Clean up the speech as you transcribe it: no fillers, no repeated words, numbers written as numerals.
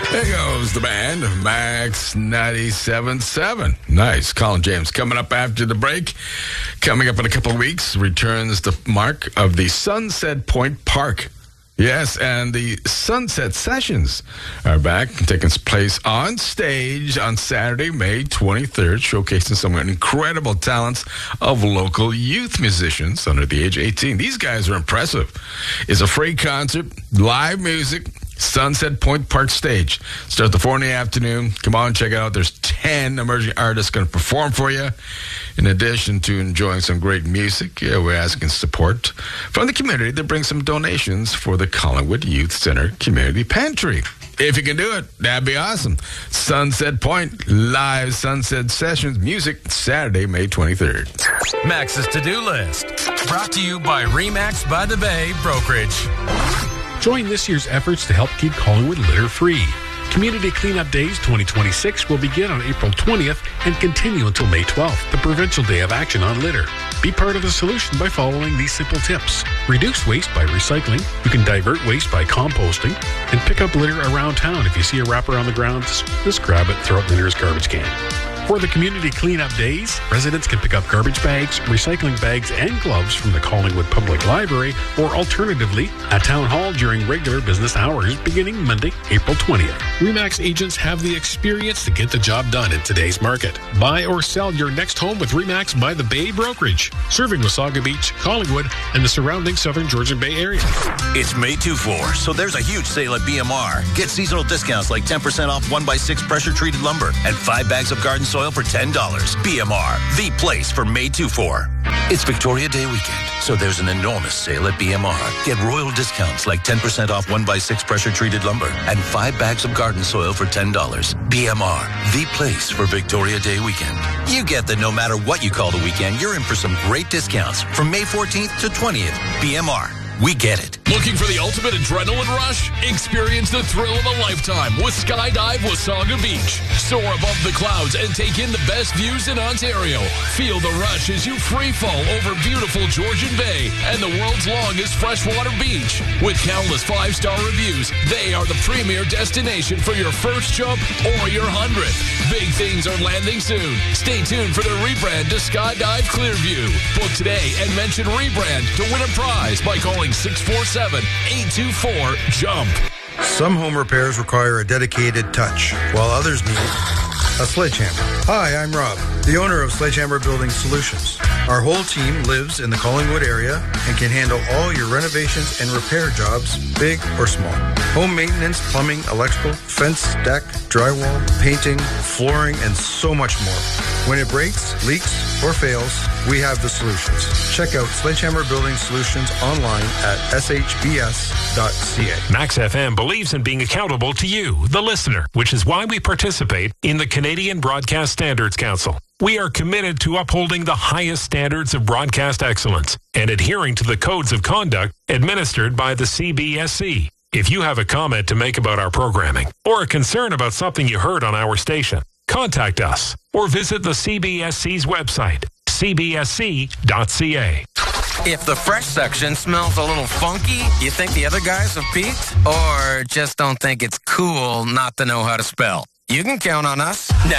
There goes the band, Max 97.7. Nice. Colin James coming up after the break. Coming up in a couple of weeks, returns the mark of the Sunset Point Park. Yes, and the Sunset Sessions are back, taking place on stage on Saturday, May 23rd, showcasing some incredible talents of local youth musicians under the age of 18. These guys are impressive. It's a free concert, live music, Sunset Point Park stage. Starts at 4 in the afternoon. Come on, check it out. There's 10 emerging artists going to perform for you. In addition to enjoying some great music, we're asking support from the community to bring some donations for the Collingwood Youth Center Community Pantry. If you can do it, that'd be awesome. Sunset Point, live Sunset Sessions music, Saturday, May 23rd. Max's to-do list, brought to you by RE/MAX by the Bay Brokerage. Join this year's efforts to help keep Collingwood litter-free. Community Cleanup Days 2026 will begin on April 20th and continue until May 12th, the provincial day of action on litter. Be part of the solution by following these simple tips. Reduce waste by recycling. You can divert waste by composting. And pick up litter around town. If you see a wrapper on the ground, just grab it, throw it in the nearest garbage can. For the Community Cleanup Days, residents can pick up garbage bags, recycling bags, and gloves from the Collingwood Public Library, or alternatively, at Town Hall during regular business hours beginning Monday, April 20th. RE/MAX agents have the experience to get the job done in today's market. Buy or sell your next home with RE/MAX by the Bay Brokerage, serving Wasaga Beach, Collingwood, and the surrounding southern Georgian Bay area. It's May 2-4, so there's a huge sale at BMR. Get seasonal discounts like 10% off 1x6 pressure-treated lumber and 5 bags of garden soil for $10. BMR, the place for May 2-4. It's Victoria Day weekend, so there's an enormous sale at BMR. Get royal discounts like 10% off 1x6 pressure-treated lumber and 5 bags of garden soil for $10. BMR, the place for Victoria Day weekend. You get that no matter what you call the weekend, you're in for some great discounts from May 14th to 20th. BMR, we get it. Looking for the ultimate adrenaline rush? Experience the thrill of a lifetime with Skydive Wasaga Beach. Soar above the clouds and take in the best views in Ontario. Feel the rush as you free fall over beautiful Georgian Bay and the world's longest freshwater beach. With countless 5-star reviews, they are the premier destination for your first jump or your 100th. Big things are landing soon. Stay tuned for the rebrand to Skydive Clearview. Book today and mention rebrand to win a prize by calling 647-824-JUMP. Some home repairs require a dedicated touch, while others need a sledgehammer. Hi, I'm Rob, the owner of Sledgehammer Building Solutions. Our whole team lives in the Collingwood area and can handle all your renovations and repair jobs, big or small. Home maintenance, plumbing, electrical, fence, deck, drywall, painting, flooring, and so much more. When it breaks, leaks, or fails, we have the solutions. Check out Sledgehammer Building Solutions online at shbs.ca. Max FM believes in being accountable to you, the listener, which is why we participate in the Canadian Broadcast Standards Council. We are committed to upholding the highest standards of broadcast excellence and adhering to the codes of conduct administered by the CBSC. If you have a comment to make about our programming or a concern about something you heard on our station, contact us or visit the CBSC's website, cbsc.ca. If the fresh section smells a little funky, you think the other guys have peaked? Or just don't think it's cool not to know how to spell? You can count on us.